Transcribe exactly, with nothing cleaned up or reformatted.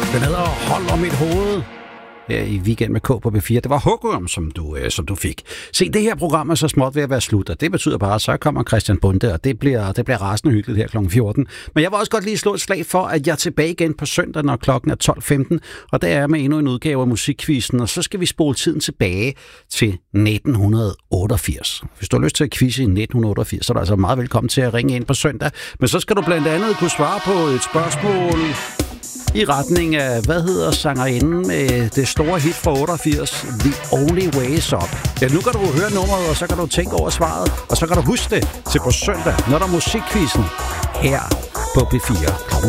Den hedder Hold om mit hoved. Her i Weekend med K på B fire. Det var Hugorm, som du, øh, som du fik. Se, det her program er så småt ved at være slut, og det betyder bare, at så kommer Christian Bonde, og det bliver, det bliver rasende hyggeligt her klokken fjorten. Men jeg vil også godt lige slå et slag for, at jeg er tilbage igen på søndag, når klokken er tolv femten, og der er jeg med endnu en udgave af Musikquizzen, og så skal vi spole tiden tilbage til nitten otteogfirs. Hvis du har lyst til at quizze i nitten otteogfirs, så er du altså meget velkommen til at ringe ind på søndag. Men så skal du blandt andet kunne svare på et spørgsmål i retning af, hvad hedder sangerinden med det store hit fra otteogfirs, The Only Way Is Up. Ja, nu kan du høre nummeret, og så kan du tænke over svaret, og så kan du huske det til på søndag, når der er Musikquizzen her på B fire klokken